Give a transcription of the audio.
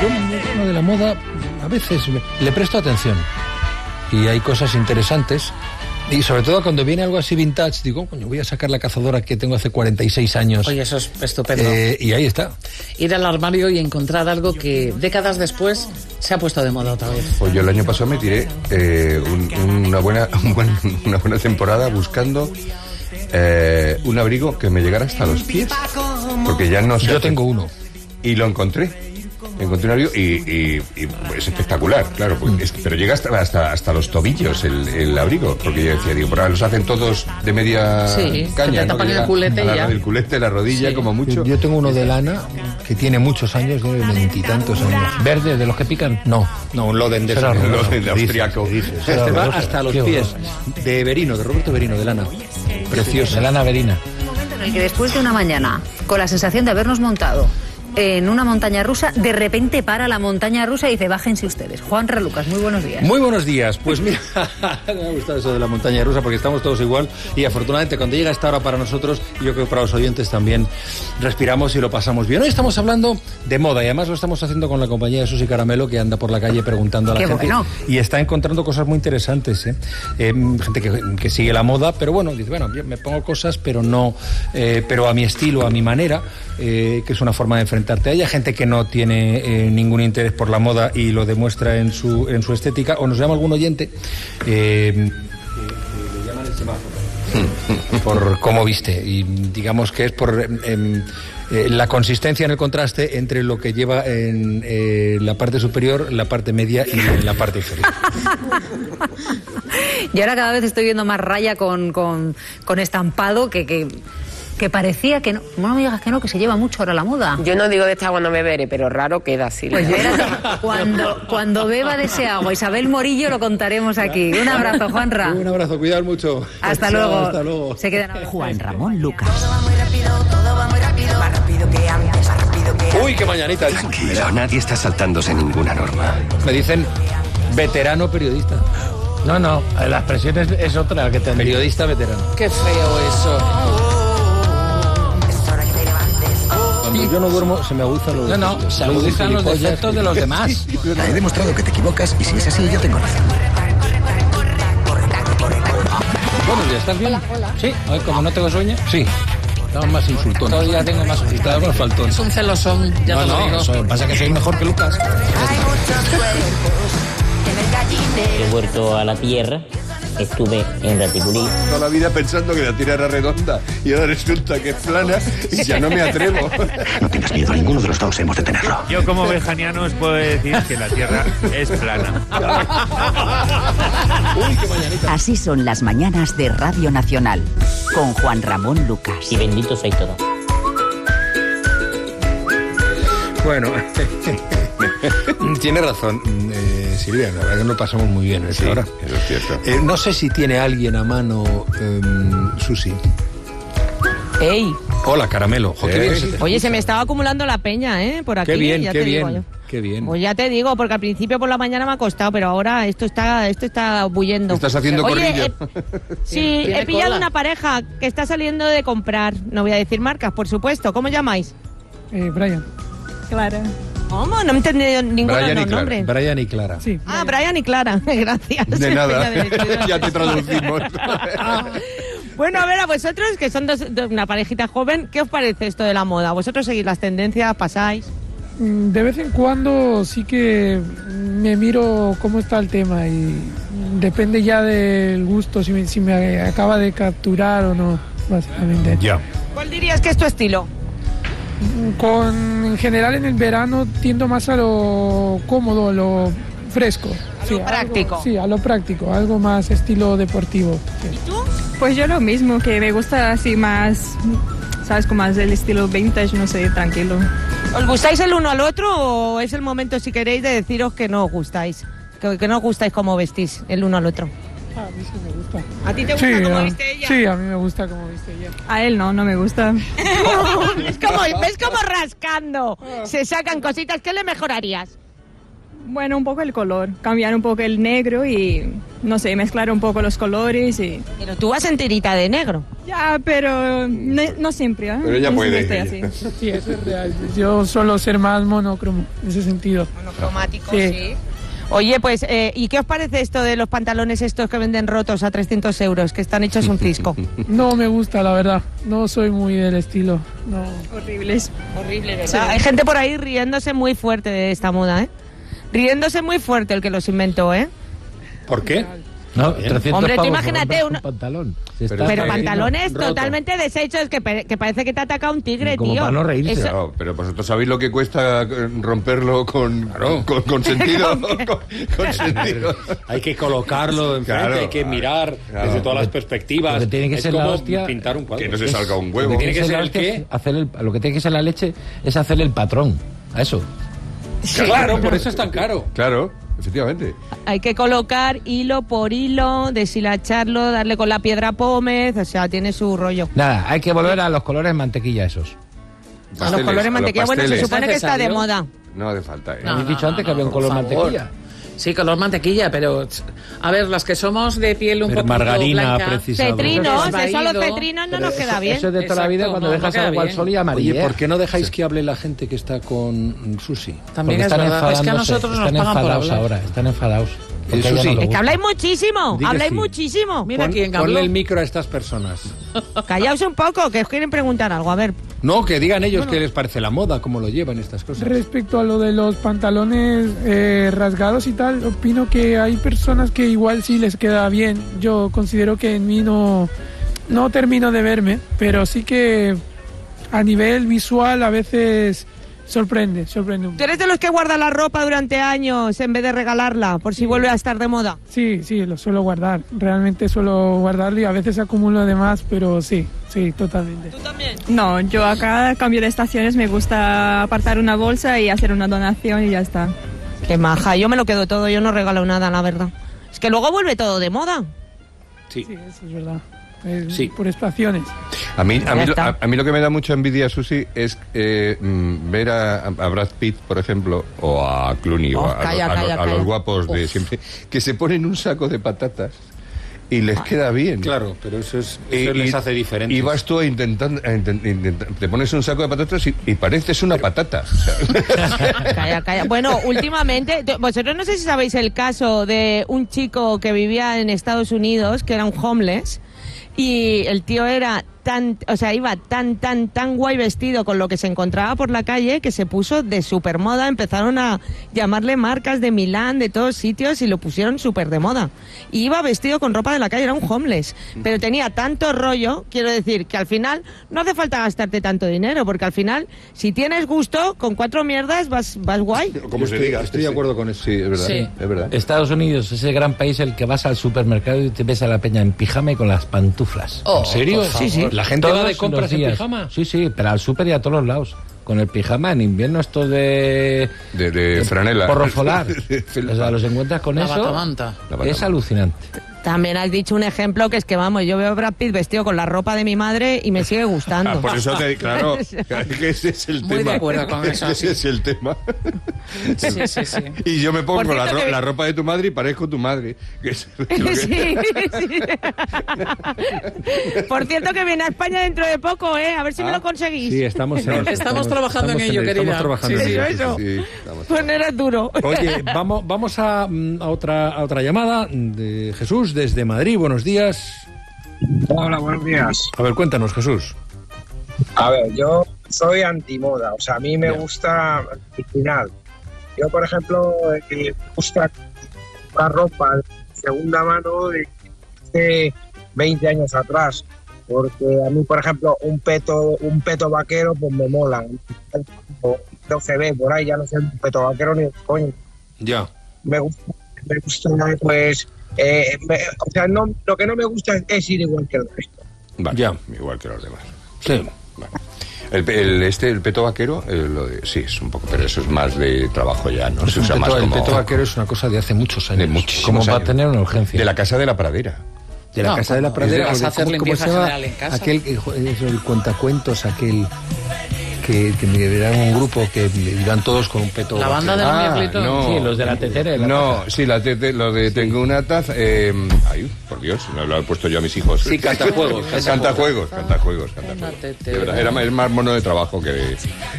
Yo de la moda a veces le presto atención y hay cosas interesantes. Y sobre todo cuando viene algo así vintage, digo, coño, voy a sacar la cazadora que tengo hace 46 años. Oye, eso es estupendo. Y ahí está. Ir al armario y encontrar algo que décadas después se ha puesto de moda otra vez. Pues yo el año pasado me tiré una buena temporada buscando un abrigo que me llegara hasta los pies. Porque ya no sé. Yo tengo uno. Y lo encontré. Encontré un abrigo y es espectacular, claro, pues pero llega hasta los tobillos el abrigo, porque yo decía, digo, pero los hacen todos de media caña, te tapan el culete y ya. El culete, la rodilla, como mucho. Yo tengo uno de lana que tiene muchos años, de 20 y tantos años. ¿Verde, de los que pican? No, un Loden de austriaco. Este va hasta los pies, de Verino, de Roberto Verino, de lana. Preciosa, lana Verina. Un momento en el que después de una mañana, con la sensación de habernos montado en una montaña rusa, de repente para la montaña rusa y dice, bájense ustedes. Juanra Lucas, muy buenos días. Muy buenos días. Pues mira, me ha gustado eso de la montaña rusa porque estamos todos igual y afortunadamente cuando llega esta hora para nosotros, y yo creo que para los oyentes también, respiramos y lo pasamos bien. Hoy estamos hablando de moda y además lo estamos haciendo con la compañía de Susi Caramelo, que anda por la calle preguntando a la gente. Bueno. Y está encontrando cosas muy interesantes, gente que sigue la moda, pero bueno, dice, bueno, yo me pongo cosas, pero no, pero a mi estilo, a mi manera, que es una forma de enfrentar a ella, gente que no tiene ningún interés por la moda y lo demuestra en su estética, o nos llama algún oyente que le llaman el semáforo por cómo viste, y digamos que es por la consistencia en el contraste entre lo que lleva en la parte superior, la parte media y en la parte inferior. Y ahora cada vez estoy viendo más raya con estampado que parecía que no me digas que se lleva mucho ahora la moda. Yo no digo de esta agua no beberé, pero raro queda así. Pues cuando beba de ese agua Isabel Morillo lo contaremos aquí. Un abrazo, Juanra. Un abrazo, cuidado mucho. Hasta luego. Se quedan Juan Ramón Lucas. Todo va muy rápido, más rápido que antes, más rápido que antes. Uy, qué mañanita. Tranquilo, nadie está saltándose ninguna norma. Me dicen veterano periodista. No, la expresión es otra que te periodista veterano. Qué feo eso. Cuando yo no duermo se me aguzan los defectos. Se aguzan los defectos de los demás. He demostrado que te equivocas y si es así yo tengo razón. Buenos días, ¿estás bien? Hola. Sí, hoy como no tengo sueño. Sí. Estamos más insultones. Todavía tengo más insultados, más faltón. Es un celosón, ya lo digo. Eso pasa que soy mejor que Lucas. Hay muchos cuerpos en el gallinero. He vuelto a la tierra, estuve en Raticulí. Toda la vida pensando que la tierra era redonda y ahora resulta que es plana y ya no me atrevo. No tengas miedo, ninguno de los dos hemos de tenerlo. Yo como bejaniano os puedo decir que la tierra es plana. Uy, qué mañanita. Así son las mañanas de Radio Nacional, con Juan Ramón Lucas. Y bendito sois todos. Bueno, tiene razón, Silvia, la verdad que nos pasamos muy bien en esta hora. Eso es cierto. No sé si tiene alguien a mano, Susi. ¡Ey! Hola, Caramelo. Qué bien Oye, se me estaba acumulando la peña, por aquí. Qué bien, ya qué te bien. Digo yo. Qué bien. Pues ya te digo, porque al principio por la mañana me ha costado, pero ahora esto está bulliendo. Estás haciendo corrillo. Sí, he pillado una pareja que está saliendo de comprar. No voy a decir marcas, por supuesto. ¿Cómo llamáis? Brian. Clara. ¿Cómo? No he entendido ninguno de los nombres. Brian y Clara. Sí. Brian y Clara. Gracias. De nada. Ya te traducimos. Bueno, a ver, a vosotros, que son una parejita joven, ¿qué os parece esto de la moda? ¿Vosotros seguís las tendencias, pasáis? De vez en cuando sí que me miro cómo está el tema y depende ya del gusto, si me acaba de capturar o no, básicamente. Ya. ¿Cuál dirías que es tu estilo? En general en el verano tiendo más a lo cómodo, a lo fresco. A lo práctico. A lo práctico, algo más estilo deportivo. Sí. ¿Y tú? Pues yo lo mismo, que me gusta así más, ¿sabes? Como más el estilo vintage, no sé, tranquilo. ¿Os gustáis el uno al otro o es el momento, si queréis, de deciros que no os gustáis? Que no os gustáis cómo vestís el uno al otro. A mí sí me gusta. ¿A ti te gusta cómo viste ella? Sí, a mí me gusta cómo viste ella. A él no me gusta. ¿Ves como rascando? Se sacan cositas. ¿Qué le mejorarías? Bueno, un poco el color, cambiar un poco el negro y, no sé, mezclar un poco los colores y... Pero tú vas enterita de negro. Ya, pero no siempre, ¿eh? Pero ella No puede. siempre estoy así. Sí, eso es real. Yo suelo ser más monocromo en ese sentido. Monocromático, sí. Oye, pues, ¿y qué os parece esto de los pantalones estos que venden rotos a 300 euros, que están hechos un cisco? No me gusta, la verdad. No soy muy del estilo. No. Horribles. Horrible, ¿verdad? Sí. Hay gente por ahí riéndose muy fuerte de esta moda, ¿eh? Riéndose muy fuerte el que los inventó, ¿eh? ¿Por qué? No, 300 hombre, tú pavos imagínate un pantalón. Pero pantalones totalmente deshechos que parece que te ha atacado un tigre, como tío. Para no reírse. Eso... Claro, pero vosotros sabéis lo que cuesta romperlo con sentido. con sentido. Hay que colocarlo enfrente, hay que mirar desde todas las perspectivas. Lo que tiene que ser como la hostia, pintar un cuadro. Que no se salga un huevo. Lo que tiene que ser el qué. Lo que tiene que ser la leche es hacerle el patrón a eso. Sí. Claro, por eso es tan caro. Claro, efectivamente. Hay que colocar hilo por hilo, deshilacharlo, darle con la piedra pómez, o sea, tiene su rollo. Nada, hay que volver a los colores mantequilla esos. A los colores mantequilla, bueno, se supone que está de moda. No hace falta. No, habéis dicho antes que había un color mantequilla. Sí, color mantequilla, pero a ver, las que somos de piel un poco margarina, blanca, cetrinos, eso los cetrinos no nos queda bien. Eso es de toda la vida cuando dejas algo al sol y amarillo. Oye, ¿por qué no dejáis que hable la gente que está con Susi? También es verdad, es que a nosotros nos pagan por hablar. Ahora, están enfadados. Susi, es que habláis muchísimo, habláis muchísimo. Mira quién habló. Ponle el micro a estas personas. Callaos un poco, que os quieren preguntar algo, a ver. No, que digan ellos qué les parece la moda, cómo lo llevan estas cosas. Respecto a lo de los pantalones rasgados y tal, opino que hay personas que igual sí les queda bien. Yo considero que en mí no termino de verme, pero sí que a nivel visual a veces sorprende un ¿Tú eres de los que guarda la ropa durante años en vez de regalarla, por si vuelve a estar de moda? Sí, lo suelo guardar. Realmente suelo guardarlo y a veces acumulo de más, pero sí, totalmente. ¿Tú también? No, yo a cada cambio de estaciones me gusta apartar una bolsa y hacer una donación y ya está. Qué maja, yo me lo quedo todo, yo no regalo nada, la verdad. Es que luego vuelve todo de moda. Sí, eso es verdad. Sí. Por estaciones. A mí lo que me da mucha envidia, Susi, es ver a Brad Pitt, por ejemplo, o a Clooney, o a los guapos de siempre, que se ponen un saco de patatas y les queda bien. Claro, pero eso les hace diferentes. Y vas tú intentando, te pones un saco de patatas y pareces una patata. Calla. Bueno, últimamente, vosotros no sé si sabéis el caso de un chico que vivía en Estados Unidos, que era un homeless, y el tío era iba tan guay vestido con lo que se encontraba por la calle que se puso de super moda. Empezaron a llamarle marcas de Milán, de todos sitios, y lo pusieron súper de moda. Y iba vestido con ropa de la calle, era un homeless. Pero tenía tanto rollo, quiero decir, que al final no hace falta gastarte tanto dinero, porque al final, si tienes gusto, con 4 mierdas vas guay. Como se diga. Estoy de acuerdo con eso. Sí, es verdad. Sí. Es verdad. Estados Unidos es el gran país el que vas al supermercado y te ves a la peña en pijama y con las pantuflas. ¿En serio? Sí. La gente va de compras en pijama. Sí, pero al súper y a todos los lados. Con el pijama en invierno esto de franela. Porro solar. O sea, los encuentras con la eso. batamanta. Es alucinante. También has dicho un ejemplo que es que, vamos, yo veo a Brad Pitt vestido con la ropa de mi madre y me sigue gustando. Por eso claro, que ese es el tema. Muy de acuerdo con eso. Ese es el tema. Sí. Y yo me pongo cierto, la ropa de tu madre y parezco tu madre. Sí. Por cierto, que viene a España dentro de poco, a ver si me lo conseguís. Sí, estamos trabajando en ello, querida. Estamos trabajando en ello. Eso. Pues no eres duro. Oye, vamos a otra llamada de Jesús desde Madrid. Buenos días. Hola, buenos días. A ver, cuéntanos, Jesús. A ver, yo soy antimoda, o sea, a mí me gusta original. Yo, por ejemplo, me gusta la ropa de segunda mano de 20 años atrás, porque a mí, por ejemplo, un peto vaquero, pues me mola. No se ve por ahí, ya no sé un peto vaquero ni coño. Ya. Me gusta, pues, o sea, lo que no me gusta es ir igual que el resto. Vale, ya. Igual que los demás. Sí. Vale. El peto vaquero, sí, es un poco, pero eso es más de trabajo ya, ¿no? Se usa más como... El peto vaquero es una cosa de hace muchos años. De muchísimos ¿Cómo años. va a tener una urgencia? De la Casa de la Pradera. De la Casa de la Pradera. Vas a hacer limpieza se llama general en casa. el cuentacuentos, aquel que eran un grupo que iban todos con un peto. La banda de los Miaglitos. No, Sí, los de la tetera. Lo de tengo una taza. Ay, por Dios, no lo he puesto yo a mis hijos. Sí, cantajuegos. Cantajuegos. De verdad, era más mono de trabajo que